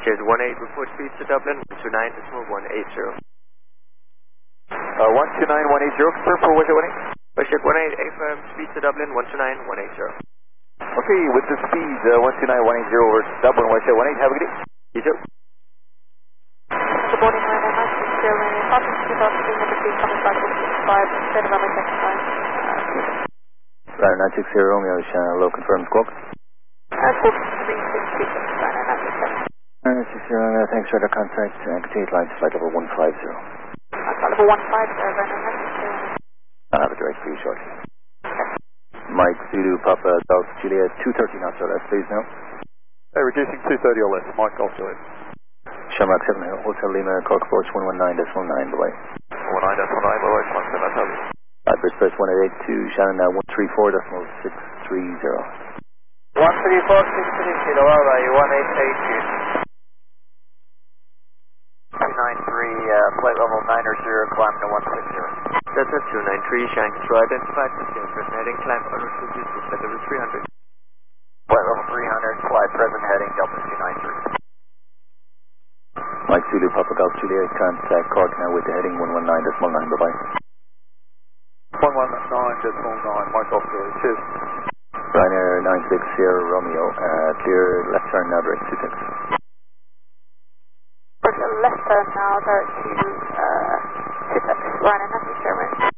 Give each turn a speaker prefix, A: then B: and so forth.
A: Cheers, 18, report speed to Dublin, 129.180.
B: 129.180, confirm for Westjet 18.
A: Westjet 18, affirm, speed to Dublin, 129.180.
B: Okay, with the speed 129.180 over Dublin, Westjet 18, have a good day.
A: You too.
C: Good morning, my name is Germany. Passing 2003, number 3, coming back with 65, state of America, time.
B: Ryder 960 Romeo, low confirm squawk.
C: Squawk 360, Ryder 960.
B: 960 Romeo, thanks, radar contact, continue line to flight level 150.
C: Flight level 15, Ryder 960.
B: I'll have a direct for you shortly. Mike Zulu Papa Golf Juliet 230 knots or less, please now.
D: Reducing 230 or less, Mike Golf Juliet.
B: Shamrock 7 Hotel Lima, Cork Approach 119.9, bye-bye.
D: 19.9, bye-bye, 17, that's how it is.
B: Express 182, Shannon now 134.630.
E: 134.630, alright, 1882. 293, flight level 900, climb to 160.
A: Delta 293, Shanks Drive, identified present heading, climb altitude to flight level 300.
E: Flight level 300, fly present heading, Delta 293.
B: Mike Zulu Papa Golf Juliet, contact Cork now with the heading 119.9, bye-bye.
D: 119.9, Mike Golf Juliet, cheers.
B: Ryanair 96 Sierra Romeo, clear left turn now direct 26.
C: Left turn now, direct to 26, Ryanair 96 Germany.